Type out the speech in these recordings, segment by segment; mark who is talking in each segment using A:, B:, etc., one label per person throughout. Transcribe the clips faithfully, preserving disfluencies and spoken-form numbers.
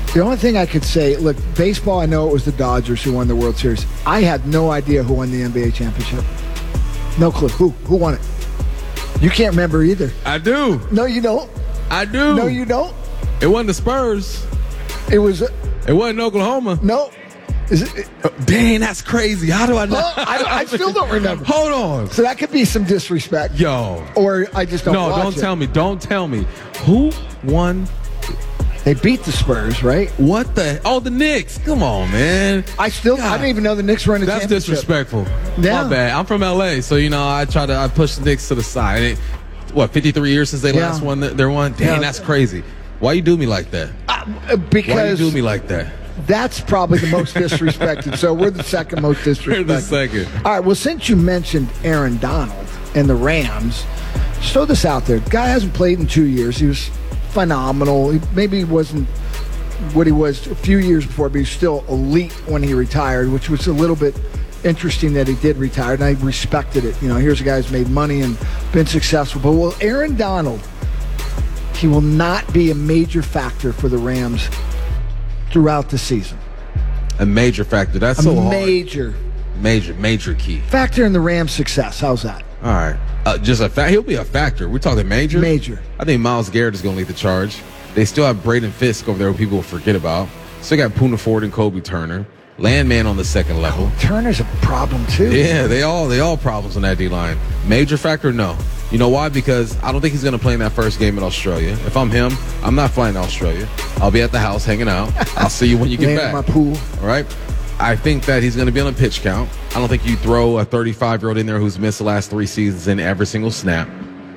A: The only thing I could say, look, baseball, I know it was the Dodgers who won the World Series. I had no idea who won the N B A championship. No clue. Who? Who won it? You can't remember either.
B: I do.
A: No, you don't.
B: I do.
A: No, you don't.
B: It wasn't the Spurs.
A: It was. Uh,
B: it wasn't Oklahoma.
A: No. Is it? it
B: oh, dang, that's crazy. How do I know?
A: Well, I, I still don't remember.
B: Hold on.
A: So that could be some disrespect.
B: Yo.
A: Or I just don't
B: No,
A: watch
B: don't
A: it.
B: tell me. Don't tell me. Who won?
A: They beat the Spurs, right?
B: What the? Oh, the Knicks. Come on, man.
A: I still, God. I didn't even know the Knicks were in the
B: That's
A: championship.
B: disrespectful.
A: Yeah.
B: My bad. I'm from L A, so, you know, I try to, I push the Knicks to the side. It, what, fifty-three years since they
A: yeah.
B: last won their one? Dang, yeah. That's crazy. Why you do me like that?
A: Uh, because.
B: Why you do me like that?
A: That's probably the most disrespected. So we're the second most disrespected.
B: We're the second.
A: All right. Well, since you mentioned Aaron Donald and the Rams, just throw this out there. The guy hasn't played in two years. He was phenomenal. He, maybe he wasn't what he was a few years before, but he was still elite when he retired, which was a little bit interesting that he did retire, and I respected it. You know, here's a guy who's made money and been successful. But, well, Aaron Donald, he will not be a major factor for the Rams throughout the season.
B: A major factor. That's
A: a
B: so hard.
A: Major.
B: Major, major key.
A: Factor in the Rams' success. How's that?
B: All right. Uh, just a fact. He'll be a factor. We're talking major?
A: Major.
B: I think Myles Garrett is going to lead the charge. They still have Braden Fisk over there who people will forget about. Still got Poona Ford and Kobe Turner. Landman on the second level.
A: Oh, Turner's a problem, too.
B: Yeah, they all they all problems on that D-line. Major factor? No. You know why? Because I don't think he's going to play in that first game in Australia. If I'm him, I'm not flying to Australia. I'll be at the house hanging out. I'll see you when you get
A: Laying
B: back.
A: in my pool.
B: All right? I think that he's going to be on a pitch count. I don't think you throw a thirty-five-year-old in there who's missed the last three seasons in every single snap.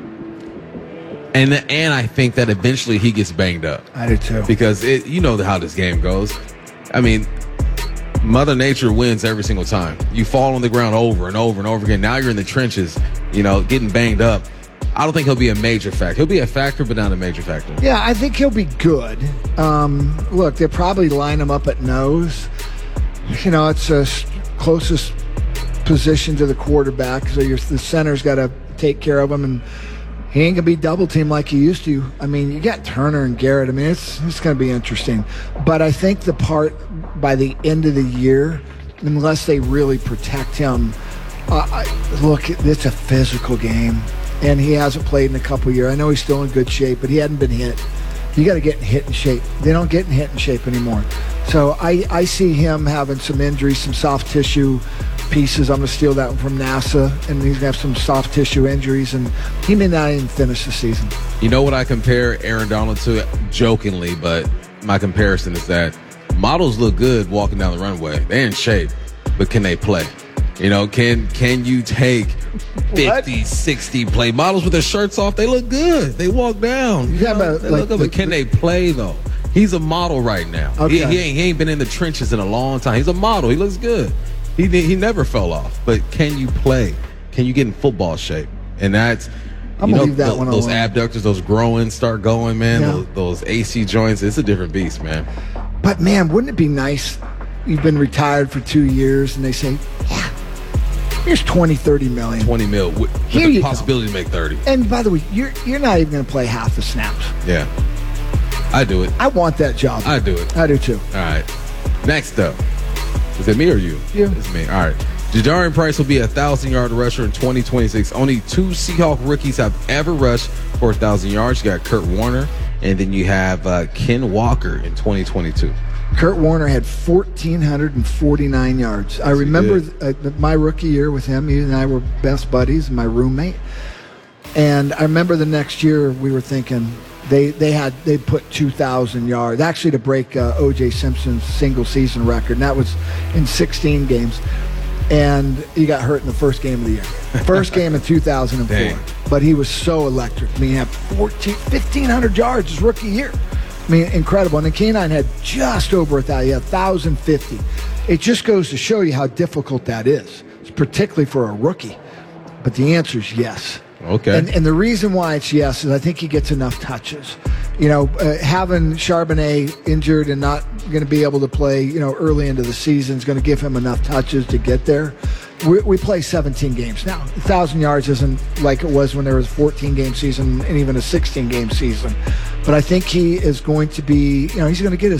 B: And and I think that eventually he gets banged up.
A: I do too.
B: Because it, you know how this game goes. I mean, Mother Nature wins every single time. You fall on the ground over and over and over again. Now you're in the trenches, you know, getting banged up. I don't think he'll be a major factor. He'll be a factor, but not a major factor.
A: Yeah, I think he'll be good. Um, look, they'll probably line him up at nose. You know, it's the closest position to the quarterback, so your, the center's got to take care of him, and he ain't going to be double-teamed like he used to. I mean, you got Turner and Garrett. I mean, it's, it's going to be interesting. But I think the part by the end of the year, unless they really protect him, uh, I, look, it's a physical game, and he hasn't played in a couple of years. I know he's still in good shape, but he hadn't been hit. You got to get in hit in shape. They don't get in hit in shape anymore. So I, I see him having some injuries, some soft tissue pieces. I'm going to steal that one from NASA, and he's going to have some soft tissue injuries, and he may not even finish the season.
B: You know what I compare Aaron Donald to, jokingly, but my comparison is that models look good walking down the runway. They're in shape, but can they play? You know, can can you take fifty, what? sixty play models with their shirts off? They look good. They walk down.
A: You know, about,
B: they
A: like
B: look good,
A: the,
B: but can
A: the,
B: they play, though? He's a model right now.
A: Okay.
B: He, he, ain't, he ain't been in the trenches in a long time. He's a model. He looks good. He he never fell off. But can you play? Can you get in football shape? And that's,
A: I'm
B: you know,
A: leave that
B: the,
A: one
B: those
A: alone.
B: abductors, those growing start going, man.
A: Yeah.
B: Those, those A C joints, it's a different beast, man.
A: But, man, wouldn't it be nice? You've been retired for two years, and they say, yeah, here's twenty, thirty million.
B: twenty mil with, with
A: Here
B: the
A: you
B: possibility
A: go.
B: to make thirty.
A: And, by the way, you're you're not even going to play half the snaps.
B: Yeah. I do it.
A: I want that job.
B: I do it.
A: I do, too.
B: All right. Next up. Is it me or you?
A: You.
B: It's me. All right. Jadarian Price will be a one thousand-yard rusher in twenty twenty-six. Only two Seahawk rookies have ever rushed for one thousand yards. You got Kurt Warner, and then you have uh, Ken Walker in twenty twenty-two.
A: Kurt Warner had one thousand four hundred forty-nine yards. I remember uh, my rookie year with him. He and I were best buddies, my roommate. And I remember the next year we were thinking they they had they put two thousand yards, actually to break uh, O J Simpson's single season record. And that was in sixteen games. And he got hurt in the first game of the year. First game in two thousand four.
B: Dang.
A: But he was so electric. I mean, he had fourteen, fifteen hundred yards his rookie year. I mean, incredible. And the Canine had just over a thousand, one thousand fifty. It just goes to show you how difficult that is, particularly for a rookie. But the answer is yes.
B: Okay.
A: And, and the reason why it's yes is I think he gets enough touches. You know, uh, having Charbonnet injured and not going to be able to play, you know, early into the season is going to give him enough touches to get there. We, we play seventeen games now. one thousand yards isn't like it was when there was a fourteen-game season and even a sixteen-game season. But I think he is going to be, you know, he's going to get his